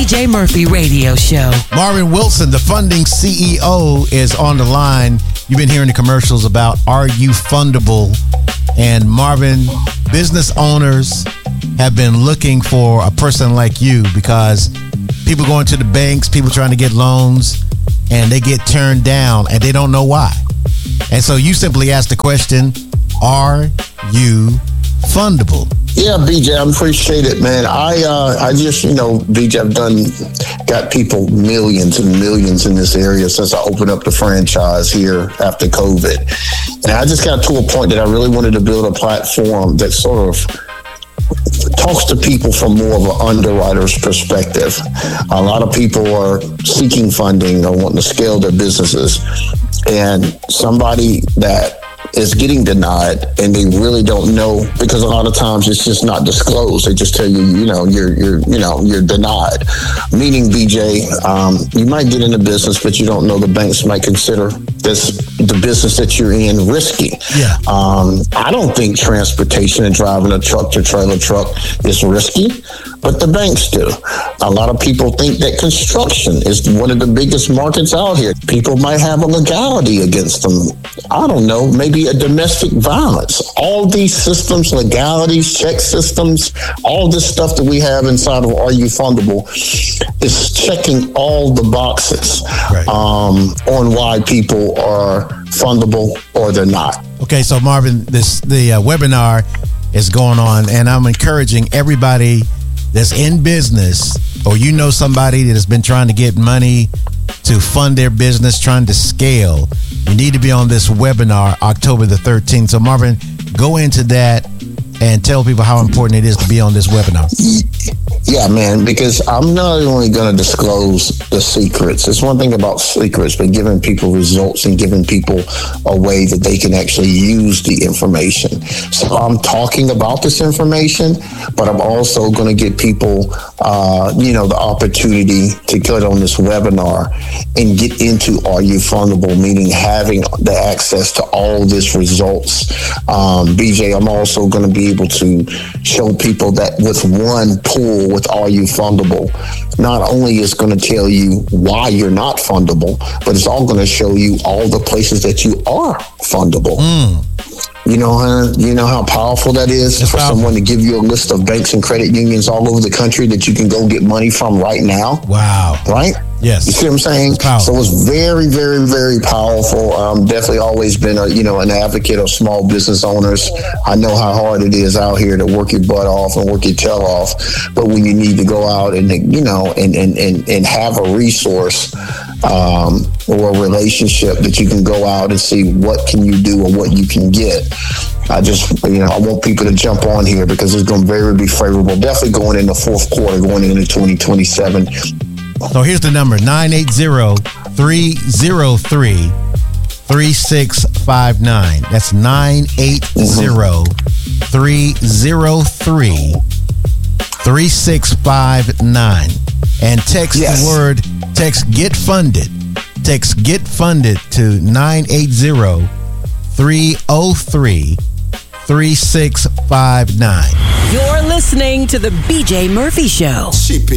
BJ Murphy Radio Show. Marvin Wilson, the funding CEO, is on the line. You've been hearing the commercials about Are You Fundable? And Marvin, business owners have been looking for a person like you because people going to the banks, people trying to get loans, and they get turned down and they don't know why. And so you simply ask the question, are you fundable? Yeah, BJ, I appreciate it, man. I just, BJ, I've got people millions and millions in this area since I opened up the franchise here after COVID. And I just got to a point that I really wanted to build a platform that sort of talks to people from more of an underwriter's perspective. A lot of people are seeking funding or wanting to scale their businesses. And somebody that is getting denied and they really don't know, because a lot of times it's just not disclosed. They just tell you, you're denied. Meaning, BJ, you might get into business, but you don't know the banks might consider the business that you're in risky. Yeah. I don't think transportation and driving a truck to trailer truck is risky, but the banks do. A lot of people think that construction is one of the biggest markets out here. People might have a legality against them. I don't know, maybe a domestic violence. All these systems, legalities, check systems, all this stuff that we have inside of Are You Fundable is checking all the boxes on why people are fundable or they're not. Okay, so Marvin, the webinar is going on, and I'm encouraging everybody that's in business, or somebody that has been trying to get money to fund their business, trying to scale, you need to be on this webinar October the 13th. So Marvin, go into that and tell people how important it is to be on this webinar. Yeah, man, because I'm not only going to disclose the secrets. It's one thing about secrets, but giving people results and giving people a way that they can actually use the information. So I'm talking about this information, but I'm also going to give people, the opportunity to get on this webinar and get into Are You Fundable, meaning having the access to all this results. BJ, I'm also going to be able to show people that with one tool, with Are You Fundable, not only is going to tell you why you're not fundable, but it's all going to show you all the places that you are fundable. You know how powerful that is for someone to give you a list of banks and credit unions all over the country that you can go get money from right now. Wow. Right? Yes. You see what I'm saying? So it's very, very, very powerful. Definitely always been an advocate of small business owners. I know how hard it is out here to work your butt off and work your tail off. But when you need to go out and have a resource or a relationship that you can go out and see what can you do or what you can get. I just, I want people to jump on here because it's going to be favorable. Definitely going in the fourth quarter, going into 2027. So here's the number, 980-303-3659. That's 980-303-3659. And text the word, Get Funded. Text Get Funded to 980-303-3659. You're listening to the BJ Murphy Show.